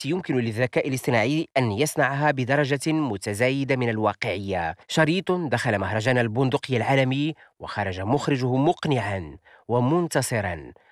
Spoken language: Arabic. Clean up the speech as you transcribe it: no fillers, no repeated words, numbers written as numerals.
يمكن للذكاء الاصطناعي أن يصنعها بدرجة متزايدة من الواقعية. شريط دخل مهرجان البندقية العالمي وخرج مخرجه مقنعا ومنتصرا،